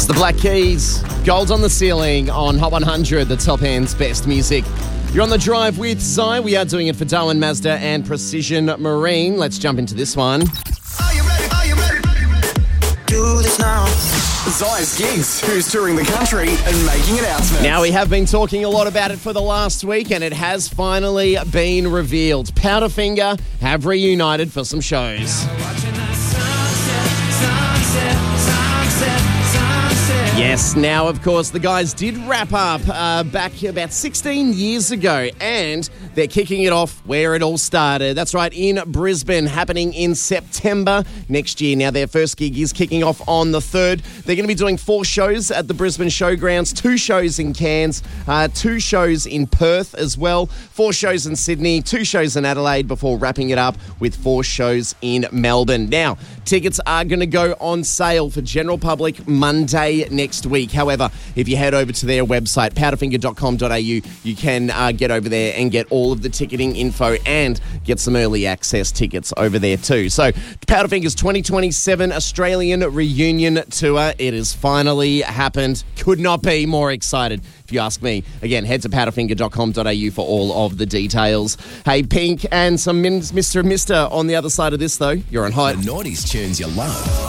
The Black Keys, Gold on the Ceiling on Hot 100, the top end's best music. You're on the drive with Zai. We are doing it for Darwin Mazda and Precision Marine. Let's jump into this one. Are you ready? Are you ready? Do this now. Zai's gigs, who's touring the country and making announcements. Now, we have been talking a lot about it for the last week, and it has finally been revealed. Powderfinger have reunited for some shows. Yes, now, of course, the guys did wrap up back about 16 years ago, and they're kicking it off where it all started. That's right, in Brisbane, happening in September next year. Now, their first gig is kicking off on the 3rd. They're going to be doing 4 shows at the Brisbane Showgrounds, 2 shows in Cairns, 2 shows in Perth as well, 4 shows in Sydney, 2 shows in Adelaide before wrapping it up with 4 shows in Melbourne. Now, tickets are going to go on sale for general public Monday next week. However, if you head over to their website, powderfinger.com.au, you can get over there and get all of the ticketing info and get some early access tickets over there too. So, Powderfinger's 2027 Australian Reunion Tour, it has finally happened. Could not be more excited, if you ask me. Again, head to powderfinger.com.au for all of the details. Hey, Pink and some Mr. and Mr. on the other side of this, though. You're on Hot. The 90s tunes you love.